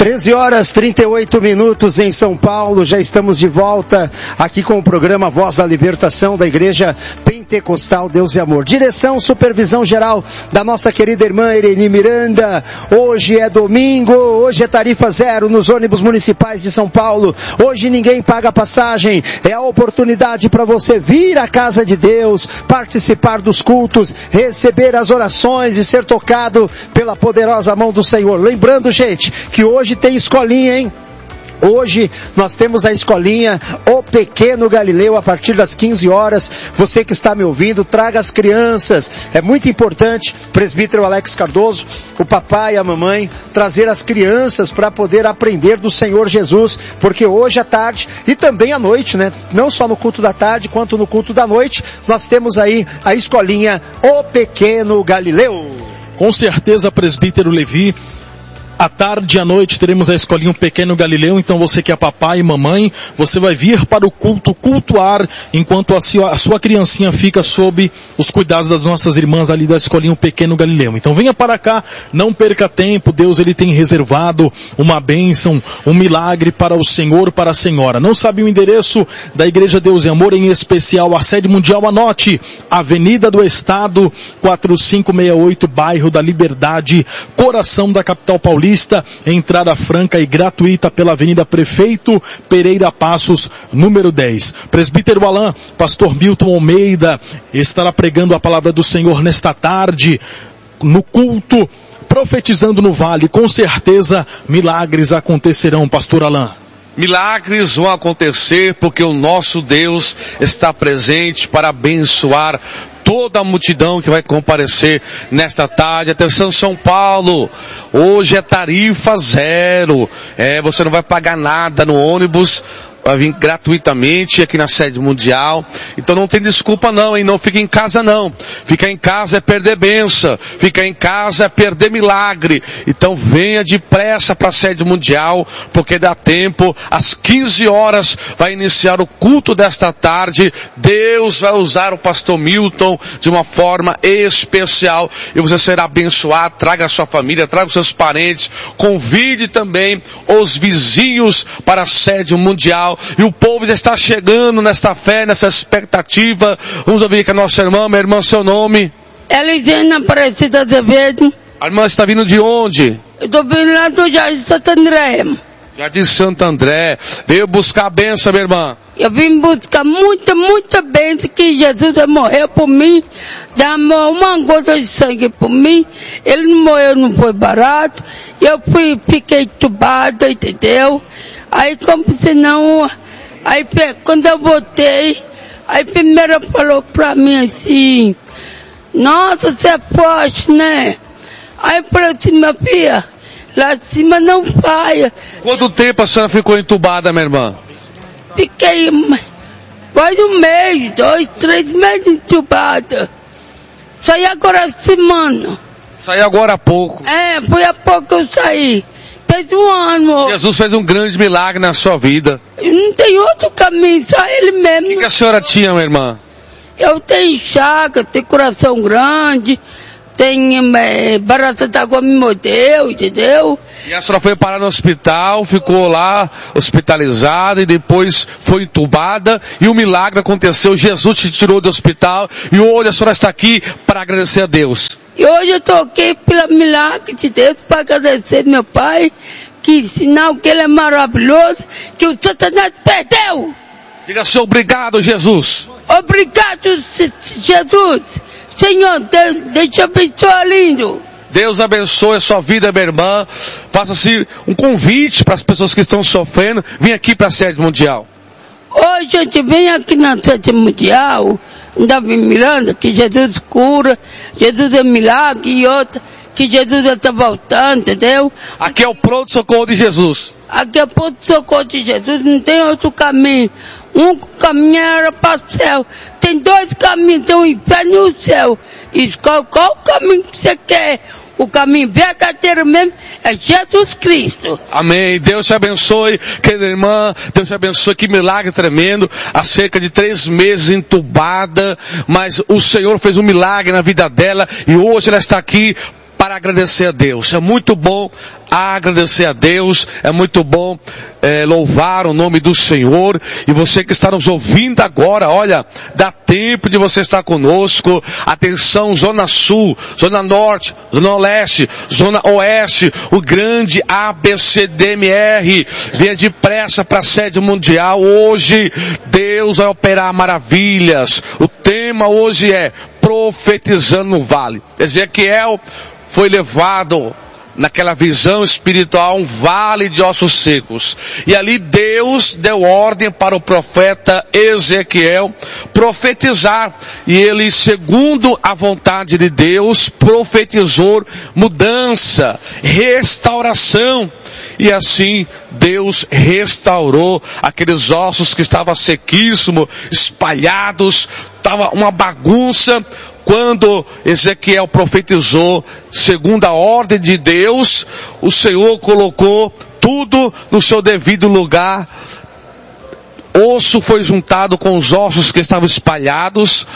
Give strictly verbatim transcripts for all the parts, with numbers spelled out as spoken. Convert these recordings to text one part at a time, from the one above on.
treze horas e trinta e oito minutos em São Paulo, já estamos de volta aqui com o programa Voz da Libertação da Igreja Pentecostal Deus e Amor. Direção, supervisão geral da nossa querida irmã Irene Miranda. Hoje é domingo, hoje é tarifa zero nos ônibus municipais de São Paulo. Hoje ninguém paga passagem, é a oportunidade para você vir à casa de Deus, participar dos cultos, receber as orações e ser tocado pela poderosa mão do Senhor. Lembrando, gente, que hoje tem escolinha, hein? Hoje nós temos a escolinha O Pequeno Galileu a partir das quinze horas. Você que está me ouvindo, traga as crianças. É muito importante, presbítero Alex Cardoso, o papai e a mamãe, trazer as crianças para poder aprender do Senhor Jesus, porque hoje à tarde e também à noite, né? Não só no culto da tarde, quanto no culto da noite, nós temos aí a escolinha O Pequeno Galileu. Com certeza, presbítero Levi. À tarde e à noite teremos a escolinha Um Pequeno Galileu, então você que é papai e mamãe, você vai vir para o culto, cultuar, enquanto a sua, a sua criancinha fica sob os cuidados das nossas irmãs ali da escolinha Um Pequeno Galileu. Então venha para cá, não perca tempo, Deus ele tem reservado uma bênção, um milagre para o Senhor, para a Senhora. Não sabe o endereço da Igreja Deus e Amor, em especial a sede mundial? Anote, Avenida do Estado, quatro cinco seis oito, bairro da Liberdade, coração da capital paulista. Entrada franca e gratuita pela Avenida Prefeito Pereira Passos, número dez. Presbítero Alain, pastor Milton Almeida, estará pregando a palavra do Senhor nesta tarde, no culto, profetizando no vale. Com certeza, milagres acontecerão, pastor Alain. Milagres vão acontecer porque o nosso Deus está presente para abençoar toda a multidão que vai comparecer nesta tarde. Atenção, São Paulo, hoje é tarifa zero, é, você não vai pagar nada no ônibus, vai vir gratuitamente aqui na sede mundial. Então não tem desculpa não, hein? Não fica em casa não. Ficar em casa é perder bênção. Ficar em casa é perder milagre. Então venha depressa para a sede mundial, porque dá tempo. Às quinze horas vai iniciar o culto desta tarde. Deus vai usar o pastor Milton de uma forma especial. E você será abençoado. Traga a sua família, traga os seus parentes. Convide também os vizinhos para a sede mundial. E o povo já está chegando nesta fé, nessa expectativa. Vamos ouvir com a nossa irmã. Minha irmã, seu nome? Elisena Aparecida Azevedo. A irmã está vindo de onde? Eu estou vindo lá do Jardim Santo André. Jardim Santo André. Veio buscar a bênção, minha irmã. Eu vim buscar muita, muita bênção, que Jesus morreu por mim, deu uma gota de sangue por mim. Ele não morreu, não foi barato. Eu fui, fiquei entubada, entendeu? Aí como se não, aí quando eu voltei, aí primeiro falou pra mim assim, nossa, você é forte, né? Aí eu falei assim, minha filha, lá em cima não vai. Quanto tempo a senhora ficou entubada, minha irmã? Fiquei quase um mês, dois, três meses entubada. Saí agora semana. Saí agora há pouco. É, foi há pouco que eu saí. Fez um ano. Jesus fez um grande milagre na sua vida. Não tem outro caminho, só Ele mesmo. O que, que a senhora tinha, minha irmã? Eu tenho chaga, tenho coração grande, tenho é, barata d'água me mordeu, entendeu? E a senhora foi parar no hospital, ficou lá hospitalizada e depois foi entubada e o milagre aconteceu. Jesus te tirou do hospital e hoje a senhora está aqui para agradecer a Deus. E hoje eu estou aqui pelo milagre de Deus para agradecer meu Pai, que sinal que Ele é maravilhoso, que o Satanás perdeu. Diga assim, obrigado, Jesus. Obrigado, Jesus. Senhor, Deus, deixa eu abençoar lindo. Deus abençoe a sua vida, minha irmã. Faça-se um convite para as pessoas que estão sofrendo. Vem aqui para a sede mundial. Hoje a gente vem aqui na sede mundial, Davi Miranda, que Jesus cura, Jesus é milagre, e outra, que Jesus já está voltando, entendeu? Aqui é o pronto-socorro de Jesus. Aqui é o pronto-socorro de Jesus, não tem outro caminho. Um caminho era para o céu. Tem dois caminhos, tem o inferno e o céu. Escolhe qual o caminho que você quer. O caminho verdadeiro mesmo é Jesus Cristo. Amém. Deus te abençoe, querida irmã. Deus te abençoe. Que milagre tremendo. Há cerca de três meses entubada, mas o Senhor fez um milagre na vida dela e hoje ela está aqui para para agradecer a Deus. É muito bom agradecer a Deus, é muito bom é, louvar o nome do Senhor. E você que está nos ouvindo agora, olha, dá tempo de você estar conosco. Atenção, Zona Sul, Zona Norte, Zona Leste, Zona Oeste, o grande A B C D M R, venha depressa para a sede mundial. Hoje Deus vai operar maravilhas. O tema hoje é profetizando no vale. Ezequiel foi levado naquela visão espiritual, um vale de ossos secos. E ali Deus deu ordem para o profeta Ezequiel profetizar. E ele, segundo a vontade de Deus, profetizou mudança, restauração. E assim Deus restaurou aqueles ossos que estavam sequíssimos, espalhados, estava uma bagunça. Quando Ezequiel profetizou, segundo a ordem de Deus, o Senhor colocou tudo no seu devido lugar. Osso foi juntado com os ossos que estavam espalhados.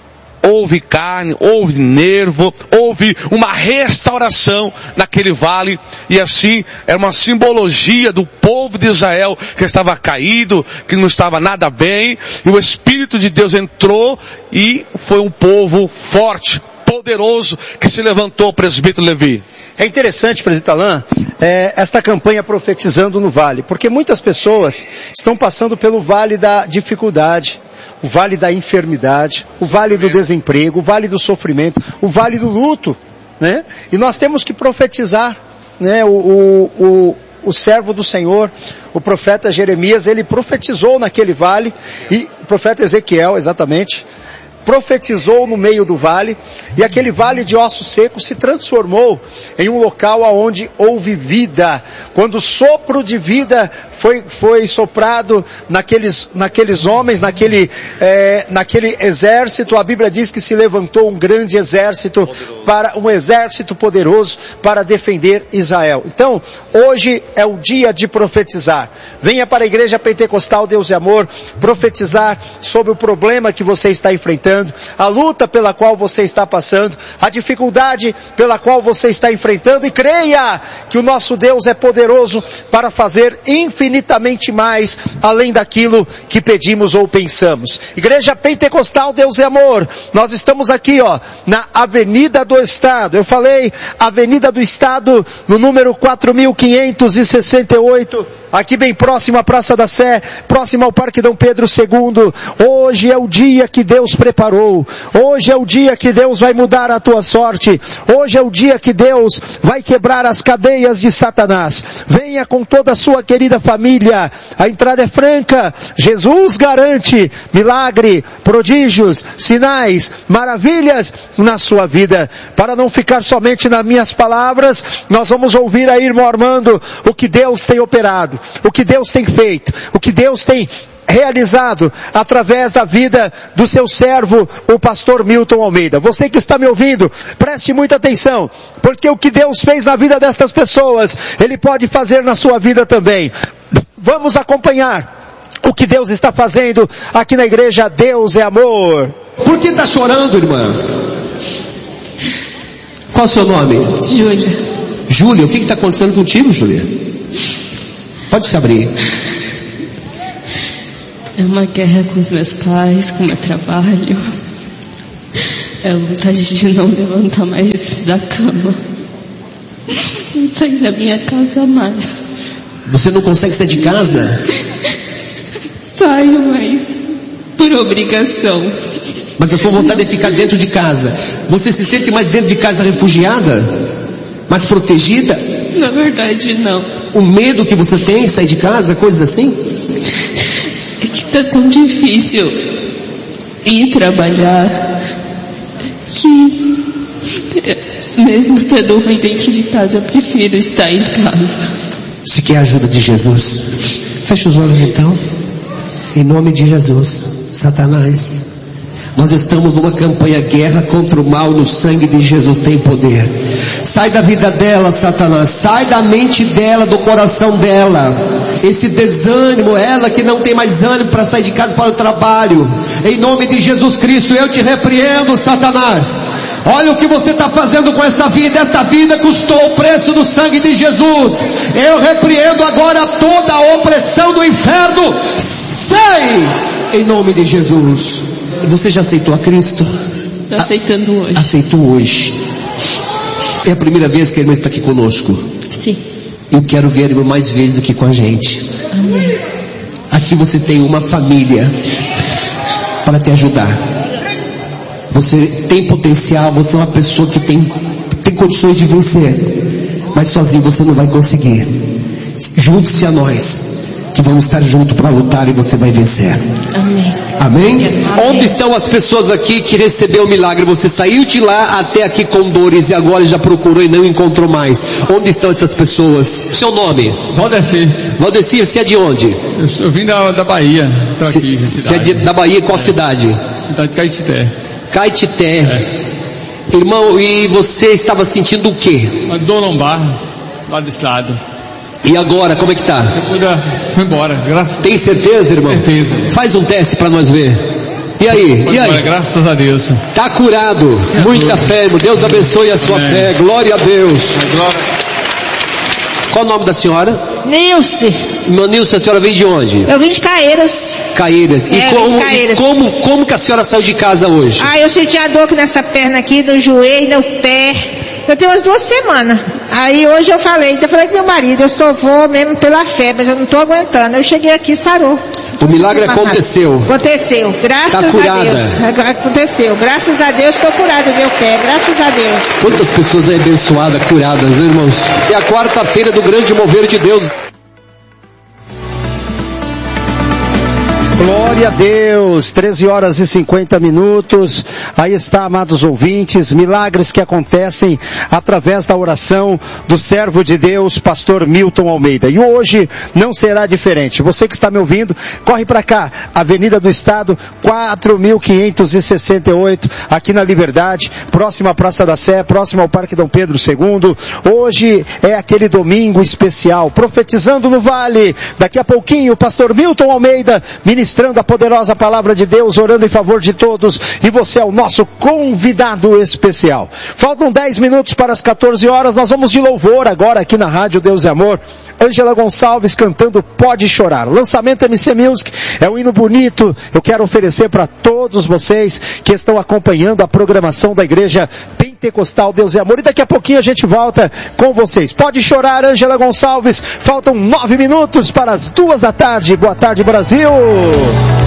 Houve carne, houve nervo, houve uma restauração naquele vale. E assim, era uma simbologia do povo de Israel que estava caído, que não estava nada bem. E o Espírito de Deus entrou e foi um povo forte, poderoso, que se levantou, presbítero Levi. É interessante, presbítero Alain, é, esta campanha profetizando no vale, porque muitas pessoas estão passando pelo vale da dificuldade, o vale da enfermidade, o vale do desemprego, o vale do sofrimento, o vale do luto, né? E nós temos que profetizar, né? O, o, o, o servo do Senhor, o profeta Jeremias, ele profetizou naquele vale, e o profeta Ezequiel, exatamente, profetizou no meio do vale, e aquele vale de ossos secos se transformou em um local onde houve vida. Quando o sopro de vida foi, foi soprado naqueles, naqueles homens, naquele, é, naquele exército, a Bíblia diz que se levantou um grande exército, poderoso. para um exército poderoso para defender Israel. Então, hoje é o dia de profetizar. Venha para a Igreja Pentecostal Deus e Amor, profetizar sobre o problema que você está enfrentando, a luta pela qual você está passando, a dificuldade pela qual você está enfrentando, e creia que o nosso Deus é poderoso para fazer infinitamente mais além daquilo que pedimos ou pensamos. Igreja Pentecostal Deus e Amor, nós estamos aqui, ó, na Avenida do Estado. Eu falei Avenida do Estado, no número quatro mil quinhentos e sessenta e oito, aqui bem próximo à Praça da Sé, próximo ao Parque Dom Pedro segundo. Hoje é o dia que Deus preparou. Hoje é o dia que Deus vai mudar a tua sorte. Hoje é o dia que Deus vai quebrar as cadeias de Satanás. Venha com toda a sua querida família. A entrada é franca. Jesus garante milagre, prodígios, sinais, maravilhas na sua vida. Para não ficar somente nas minhas palavras, nós vamos ouvir aí, irmão Armando, o que Deus tem operado, o que Deus tem feito, o que Deus tem realizado através da vida do seu servo, o pastor Milton Almeida. Você que está me ouvindo, preste muita atenção, porque o que Deus fez na vida destas pessoas, Ele pode fazer na sua vida também. Vamos acompanhar o que Deus está fazendo aqui na igreja Deus é Amor. Por que está chorando, irmã? Qual é o seu nome? Júlia. Júlia, o que está acontecendo contigo, Júlia? Pode se abrir. É uma guerra com os meus pais, com o meu trabalho. É vontade de não levantar mais da cama. Não sair da minha casa mais. Você não consegue sair de casa? Saio, mas por obrigação. Mas a sua vontade é ficar dentro de casa. Você se sente mais dentro de casa refugiada? Mais protegida? Na verdade, não. O medo que você tem de sair de casa, coisas assim? É que tá tão difícil ir trabalhar que, mesmo estando ruim dentro de casa, eu prefiro estar em casa. Você quer a ajuda de Jesus? Feche os olhos então. Em nome de Jesus. Satanás, Nós estamos numa campanha guerra contra o mal, no sangue de Jesus tem poder. Sai da vida dela, Satanás, sai da mente dela, do coração dela, esse desânimo, ela que não tem mais ânimo para sair de casa para o trabalho, em nome de Jesus Cristo, eu te repreendo, Satanás. Olha o que você está fazendo com essa vida. Esta vida custou o preço do sangue de Jesus. Eu repreendo agora toda a opressão do inferno. Sai em nome de Jesus. Você já aceitou a Cristo? Estou aceitando hoje. Aceitou hoje. É a primeira vez que a irmã está aqui conosco. Sim. Eu quero ver a irmã mais vezes aqui com a gente. Amém. Aqui você tem uma família para te ajudar. Você tem potencial, você é uma pessoa que tem, tem condições de vencer, mas sozinho você não vai conseguir. Junte-se a nós, que vamos estar juntos para lutar e você vai vencer. Amém. Amém? Amém. Onde estão as pessoas aqui que recebeu o milagre? Você saiu de lá até aqui com dores e agora já procurou e não encontrou mais. Onde estão essas pessoas? Seu nome? Valdeci. Valdeci, você é de onde? Eu, eu vim da, da Bahia. Estou aqui. Você é de, da Bahia, qual é. cidade? Cidade de Caetité. Caetité. É. Irmão, e você estava sentindo o quê? Uma dor lombar, lá desse lado. E agora, como é que tá? Foi embora, graças a Deus. Tem certeza, irmão? Certeza. Faz um teste para nós ver. E aí? Foi e aí? Embora, graças a Deus. Tá curado. É Muita tudo. fé, irmão. Deus abençoe a sua Amém. fé. Glória a Deus. Glória. Qual o nome da senhora? Nilce. Irmã Nilce, a senhora veio de onde? Eu vim de Caeiras. Caeiras. E, É, como, de Caeiras. e como, como que a senhora saiu de casa hoje? Ah, eu senti a dor aqui nessa perna aqui, no joelho, no pé. Eu tenho umas duas semanas. Aí hoje eu falei, eu falei com meu marido, eu só vou mesmo pela fé, mas eu não estou aguentando. Eu cheguei aqui e sarou. O milagre aconteceu. Aconteceu, graças Tá curada. a Deus. Aconteceu, graças a Deus estou curada do meu pé, graças a Deus. Quantas pessoas aí abençoadas, curadas, né, irmãos? É a quarta-feira do grande mover de Deus. Glória a Deus, treze horas e cinquenta minutos, aí está, amados ouvintes, milagres que acontecem através da oração do servo de Deus, pastor Milton Almeida, e hoje não será diferente. Você que está me ouvindo, corre para cá, Avenida do Estado, quatro mil quinhentos e sessenta e oito, aqui na Liberdade, próximo à Praça da Sé, próximo ao Parque Dom Pedro segundo, hoje é aquele domingo especial, profetizando no Vale, daqui a pouquinho o pastor Milton Almeida, ministrando a poderosa palavra de Deus, orando em favor de todos, e você é o nosso convidado especial. Faltam dez minutos para as quatorze horas, nós vamos de louvor agora aqui na Rádio Deus e Amor. Ângela Gonçalves cantando Pode Chorar. Lançamento M C Music, é um hino bonito, eu quero oferecer para todos vocês que estão acompanhando a programação da Igreja Pentecostal Deus e Amor, e daqui a pouquinho a gente volta com vocês. Pode chorar, Ângela Gonçalves, faltam nove minutos para as duas da tarde. Boa tarde, Brasil!